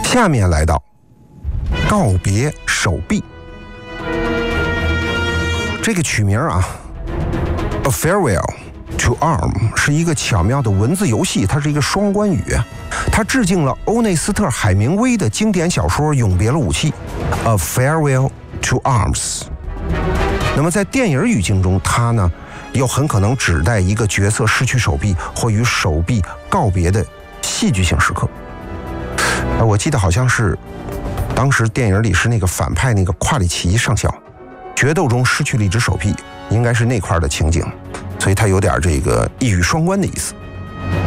下面来到告别手臂，这个曲名啊 ，A Farewell to Arm 是一个巧妙的文字游戏，它是一个双关语，它致敬了欧内斯特·海明威的经典小说《永别了武器》A Farewell to Arms。那么在电影语境中，它呢又很可能指代一个角色失去手臂或与手臂告别的戏剧性时刻。我记得好像是当时电影里是那个反派那个夸里奇上校决斗中失去了一只手臂，应该是那块的情景，所以它有点这个一语双关的意思。